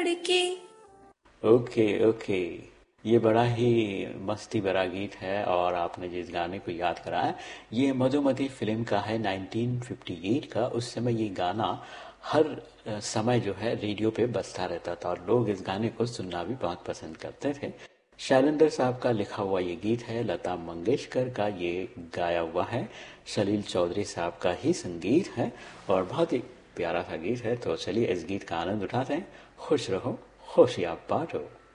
लड़के। Okay okay. ये बड़ा ही मस्ती भरा गीत है और आपने जिस गाने को याद कराया ये मधुमती फिल्म का है 1958 का। उस समय ये गाना हर समय जो है रेडियो पे बजता रहता था और लोग इस गाने को सुनना भी बहुत पसंद करते थे। शैलेंद्र साहब का लिखा हुआ ये गीत है, लता मंगेशकर का ये गाया हुआ है, सलील चौधरी साहब का ही संगीत है और बहुत ही प्यारा सा गीत है। तो चलिए इस गीत का आनंद उठाते हैं। खुश रहो खुशियाँ बांटो।